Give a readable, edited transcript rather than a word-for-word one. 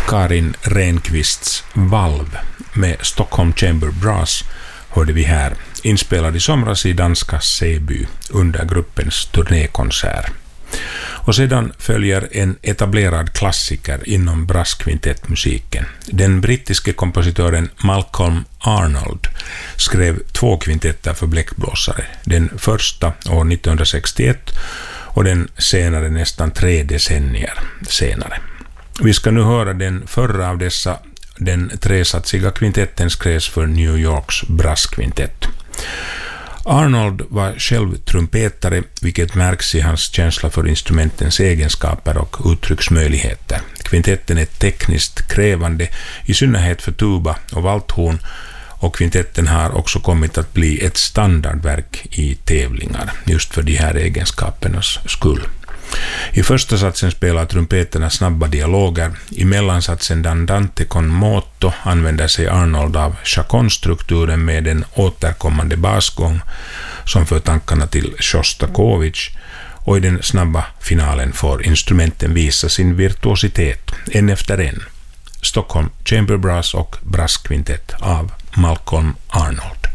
Karin Renqvists Valv med Stockholm Chamber Brass hörde vi här, inspelad i somras i danska Säby under gruppens turnékonsert. Och sedan följer en etablerad klassiker inom brasskvintettmusiken. Den brittiske kompositören Malcolm Arnold skrev 2 kvintetter för bläckblåsare. Den första år 1961 och den senare nästan 3 decennier senare. Vi ska nu höra den förra av dessa. Den 3-satsiga kvintetten skrevs för New Yorks brasskvintett. Arnold var själv trumpetare, vilket märks i hans känsla för instrumentens egenskaper och uttrycksmöjligheter. Kvintetten är tekniskt krävande, i synnerhet för tuba och valthorn, och kvintetten har också kommit att bli ett standardverk i tävlingar, just för de här egenskapernas skull. I första satsen spelar trumpeterna snabba dialoger. I mellansatsen Dandante con moto använder sig Arnold av chaconstrukturen med en återkommande basgång som för tankarna till Shostakovich, och i den snabba finalen får instrumenten visa sin virtuositet en efter en. Stockholm Chamber Brass och brasskvintett av Malcolm Arnold.